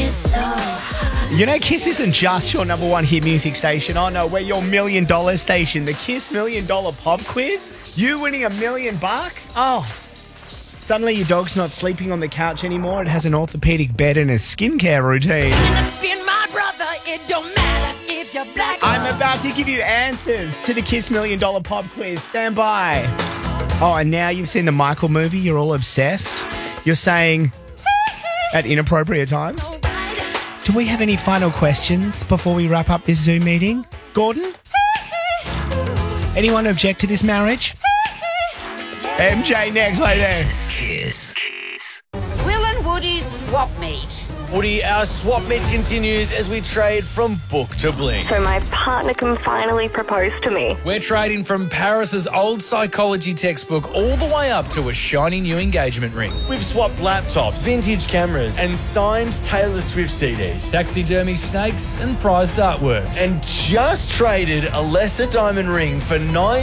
You know, Kiss isn't just your number one hit music station. Oh no, we're your $1 million station. The Kiss $1 Million Pop Quiz. You winning $1 million? Oh. Suddenly your dog's not sleeping on the couch anymore. It has an orthopedic bed and a skincare routine. I'm about to give you answers to the Kiss $1 Million Pop Quiz. Stand by. Oh, and now you've seen the Michael movie. You're all obsessed. You're saying at inappropriate times. Do we have any final questions before we wrap up this Zoom meeting? Gordon? Anyone object to this marriage? MJ next, lady. Kiss. Will and Woody's swap meet. Woody, our swap meet continues as we trade from book to bling. So my partner can finally propose to me. We're trading from Paris's old psychology textbook all the way up to a shiny new engagement ring. We've swapped laptops, vintage cameras, and signed Taylor Swift CDs, taxidermy snakes, and prized artworks. And just traded a lesser diamond ring for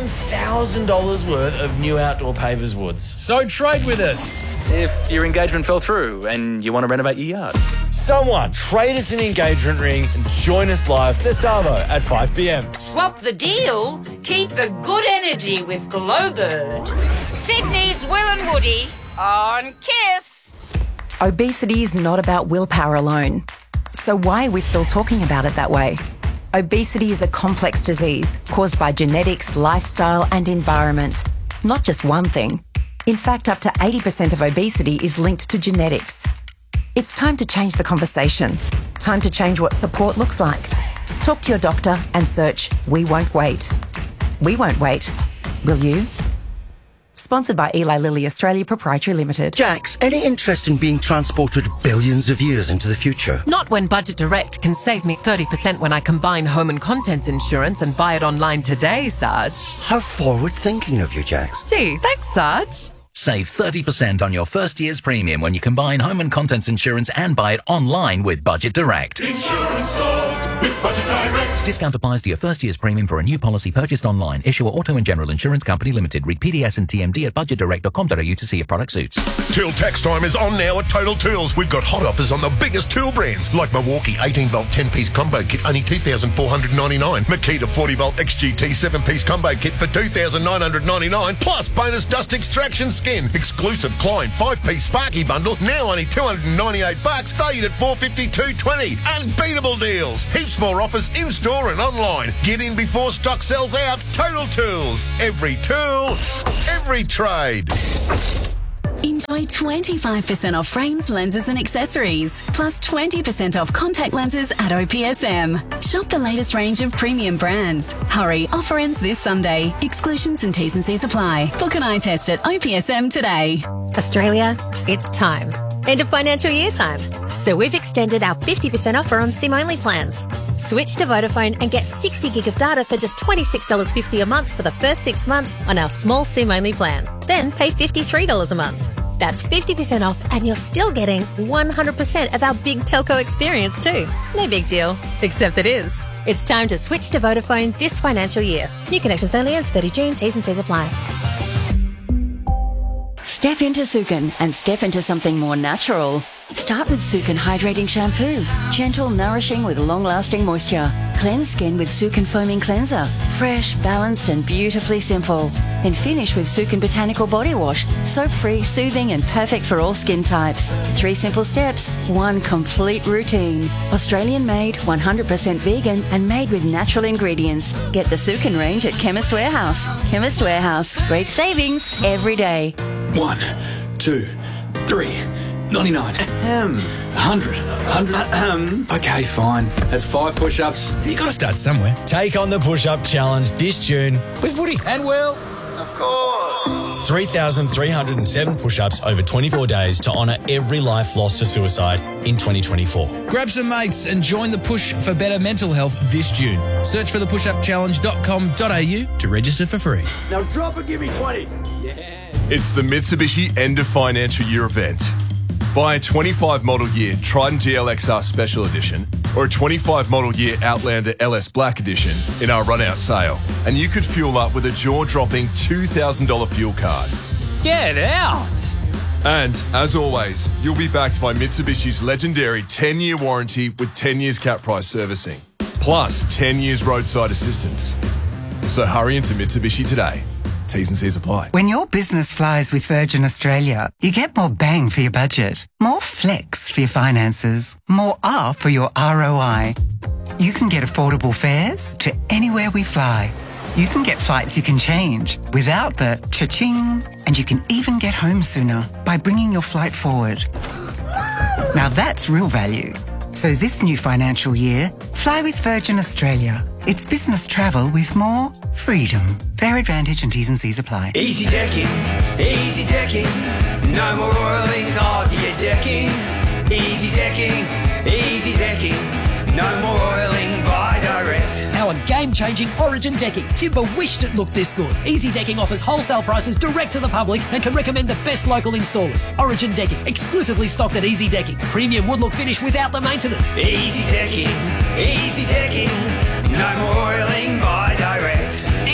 $9,000 worth of new outdoor pavers woods. So trade with us. If your engagement fell through and you want to renovate your yard. Someone trade us an engagement ring and join us live this Savo at 5 p.m. Swap the deal. Keep the good energy with Glowbird. Sydney's Will and Woody on Kiss. Obesity is not about willpower alone. So why are we still talking about it that way? Obesity is a complex disease caused by genetics, lifestyle, and environment. Not just one thing. In fact, up to 80% of obesity is linked to genetics. It's time to change the conversation. Time to change what support looks like. Talk to your doctor and search We Won't Wait. We won't wait. Will you? Sponsored by Eli Lilly Australia Proprietary Limited. Jax, any interest in being transported billions of years into the future? Not when Budget Direct can save me 30% when I combine home and contents insurance and buy it online today, Sarge. How forward-thinking of you, Jax. Gee, thanks, Sarge. Save 30% on your first year's premium when you combine home and contents insurance and buy it online with Budget Direct. Insurance solved with Budget Direct. Discount applies to your first year's premium for a new policy purchased online. Issuer Auto and General Insurance Company Limited. Read PDS and TMD at budgetdirect.com.au to see if product suits. Tool tax time is on now at Total Tools. We've got hot offers on the biggest tool brands like Milwaukee 18-volt 10-piece combo kit, only $2,499. Makita 40-volt XGT 7-piece combo kit for $2,999. Plus bonus dust extraction skin. Exclusive Klein 5-piece Sparky bundle, now only $298, valued at $452.20. Unbeatable deals. Heaps more offers in-store and online. Get in before stock sells out. Total Tools. Every tool, every trade. Enjoy 25% off frames, lenses and accessories, plus 20% off contact lenses at OPSM. Shop the latest range of premium brands. Hurry, offer ends this Sunday. Exclusions and T's and C's apply. Book an eye test at OPSM today. Australia, it's time. End of financial year time. So we've extended our 50% offer on SIM-only plans. Switch to Vodafone and get 60 gig of data for just $26.50 a month for the first 6 months on our small SIM-only plan. Then pay $53 a month. That's 50% off and you're still getting 100% of our big telco experience too. No big deal, except it is. It's time to switch to Vodafone this financial year. New connections only ends 30 June. T's and C's apply. Step into Sukin and step into something more natural. Start with Sukin Hydrating Shampoo. Gentle, nourishing with long-lasting moisture. Cleanse skin with Sukin Foaming Cleanser. Fresh, balanced and beautifully simple. Then finish with Sukin Botanical Body Wash. Soap-free, soothing and perfect for all skin types. 3 simple steps, 1 complete routine. Australian-made, 100% vegan and made with natural ingredients. Get the Sukin range at Chemist Warehouse. Chemist Warehouse. Great savings every day. 1, 2, 3, 99. 100. Okay, fine. That's 5 push-ups. You got to start somewhere. Take on the push-up challenge this June with Woody and Will. Of course. 3,307 push-ups over 24 days to honour every life lost to suicide in 2024. Grab some mates and join the push for better mental health this June. Search for thepushupchallenge.com.au to register for free. Now drop and give me 20. It's the Mitsubishi End of Financial Year event. Buy a 25 model year Triton GLXR Special Edition or a 25 model year Outlander LS Black Edition in our run-out sale, and you could fuel up with a jaw-dropping $2,000 fuel card. Get out! And, as always, you'll be backed by Mitsubishi's legendary 10-year warranty with 10 years cap price servicing, plus 10 years roadside assistance. So hurry into Mitsubishi today. T's and C's apply. When your business flies with Virgin Australia, you get more bang for your budget, more flex for your finances, more R for your ROI. You can get affordable fares to anywhere we fly. You can get flights you can change without the cha-ching, and you can even get home sooner by bringing your flight forward. Now that's real value. So this new financial year, fly with Virgin Australia. It's business travel with more freedom. Fare advantage and T's and C's apply. Easy decking, easy decking. No more oiling of your decking. Easy decking, easy decking. No more oiling by Direct. Our game-changing Origin decking. Timber wished it looked this good. Easy Decking offers wholesale prices direct to the public and can recommend the best local installers. Origin decking, exclusively stocked at Easy Decking. Premium wood look finish without the maintenance. Easy decking, easy decking. No more oiling by Direct.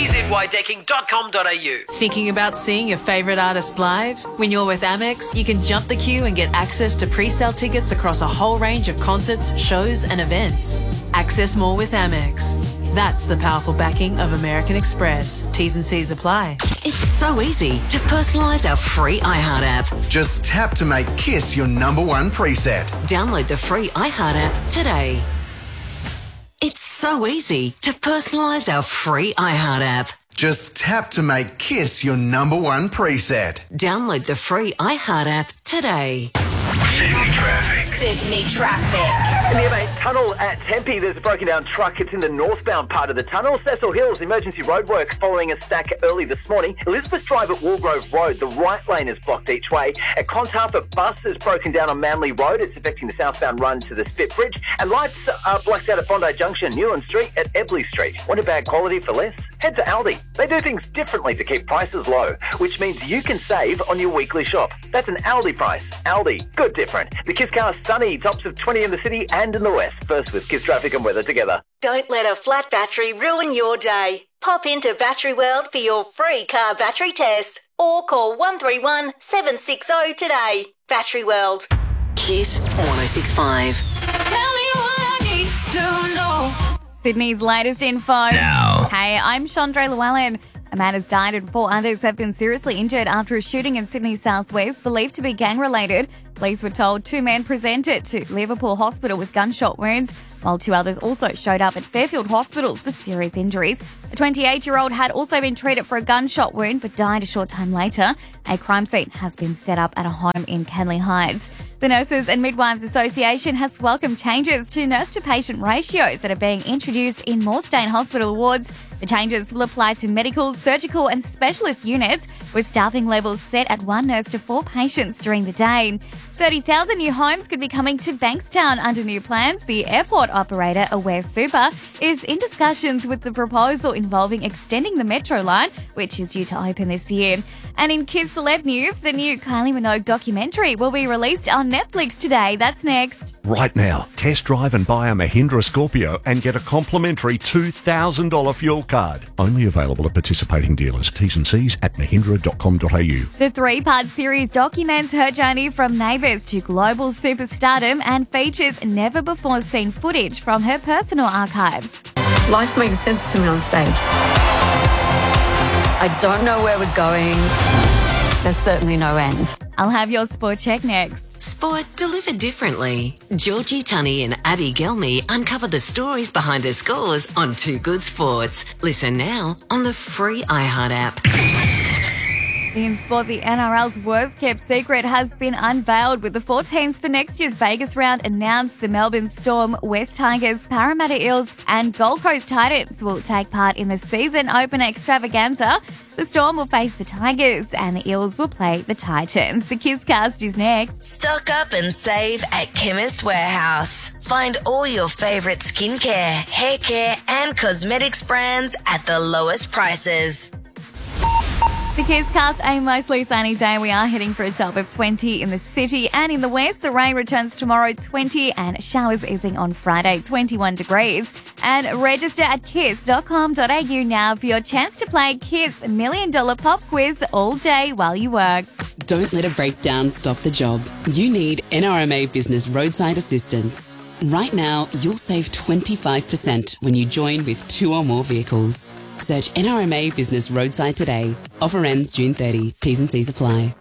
EZYDecking.com.au. Thinking about seeing your favourite artist live? When you're with Amex, you can jump the queue and get access to pre-sale tickets across a whole range of concerts, shows and events. Access more with Amex. That's the powerful backing of American Express. T's and C's apply. It's so easy to personalise our free iHeart app. Just tap to make Kiss your #1 preset. Download the free iHeart app today. It's so easy to personalise our free iHeart app. Just tap to make Kiss your #1 preset. Download the free iHeart app today. Sydney traffic. Sydney traffic. In the M8 tunnel at Tempe, there's a broken down truck. It's in the northbound part of the tunnel. Cecil Hills, emergency roadworks following a stack early this morning. Elizabeth Drive at Walgrove Road, the right lane is blocked each way. At Clontarf, a bus is broken down on Manly Road. It's affecting the southbound run to the Spit Bridge. And lights are blacked out at Bondi Junction, Newland Street at Ebley Street. Want a bad quality for less? Head to Aldi. They do things differently to keep prices low, which means you can save on your weekly shop. That's an Aldi price. Aldi, good different. The Kiss Car sunny, tops of 20 in the city and in the west. First with Kiss Traffic and weather together. Don't let a flat battery ruin your day. Pop into Battery World for your free car battery test or call 131 760 today. Battery World. Kiss 1065. Tell me what I need to know. Sydney's latest info. Now. Hey, I'm Chandra Llewellyn. A man has died and 4 others have been seriously injured after a shooting in Sydney's southwest, believed to be gang-related. Police were told 2 men presented to Liverpool Hospital with gunshot wounds, while 2 others also showed up at Fairfield Hospitals for serious injuries. A 28-year-old had also been treated for a gunshot wound but died a short time later. A crime scene has been set up at a home in Canley Heights. The Nurses and Midwives Association has welcomed changes to nurse-to-patient ratios that are being introduced in more state hospital wards. The changes will apply to medical, surgical and specialist units, with staffing levels set at 1 nurse to 4 patients during the day. 30,000 new homes could be coming to Bankstown under new plans. The airport operator, Aware Super, is in discussions with the proposal involving extending the metro line, which is due to open this year. And in Kiss Celeb news, the new Kylie Minogue documentary will be released on Netflix today. That's next. Right now, test drive and buy a Mahindra Scorpio and get a complimentary $2,000 fuel card. Only available at participating dealers. T's and C's at mahindra.com.au. The 3-part series documents her journey from neighbours to global superstardom and features never-before-seen footage from her personal archives. Life makes sense to me on stage. I don't know where we're going. There's certainly no end. I'll have your sport check next. Sport delivered differently. Georgie Tunney and Abby Gelmy uncover the stories behind her scores on Too Good Sports. Listen now on the free iHeart app. In sport, the NRL's worst-kept secret has been unveiled, with the 4 teams for next year's Vegas round announced. The Melbourne Storm, West Tigers, Parramatta Eels and Gold Coast Titans will take part in the season opener extravaganza. The Storm will face the Tigers and the Eels will play the Titans. The Kisscast is next. Stock up and save at Chemist Warehouse. Find all your favourite skincare, hair care and cosmetics brands at the lowest prices. The KISScast, a mostly sunny day. We are heading for a top of 20 in the city and in the west. The rain returns tomorrow, 20, and showers easing on Friday, 21 degrees. And register at kiss.com.au now for your chance to play Kiss $1 Million Pop Quiz all day while you work. Don't let a breakdown stop the job. You need NRMA Business Roadside Assistance. Right now, you'll save 25% when you join with 2 or more vehicles. Search NRMA Business Roadside today. Offer ends June 30. T's and C's apply.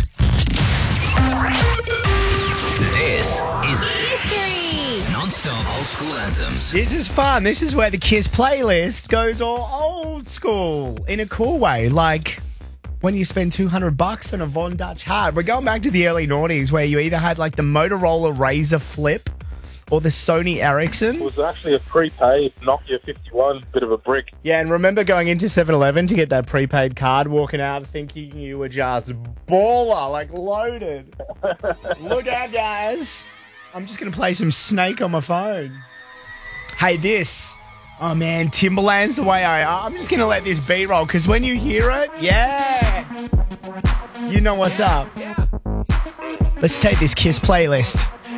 This is History. Non-stop old school anthems. This is fun. This is where the Kiss playlist goes all old school in a cool way. Like when you spend $200 on a Von Dutch Hard. We're going back to the early noughties where you either had like the Motorola Razr Flip or the Sony Ericsson. It was actually a prepaid Nokia 51, bit of a brick. Yeah, and remember going into 7-Eleven to get that prepaid card, walking out thinking you were just baller, like loaded. Look out, guys. I'm just going to play some Snake on my phone. Hey, this. Oh, man, Timberland's the way I'm just going to let this beat roll, because when you hear it, yeah, you know what's up. Let's take this Kiss playlist